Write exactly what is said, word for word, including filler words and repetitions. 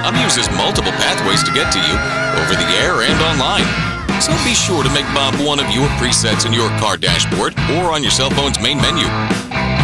Bob uses multiple pathways to get to you, over the air and online. So be sure to make Bob one of your presets in your car dashboard or on your cell phone's main menu.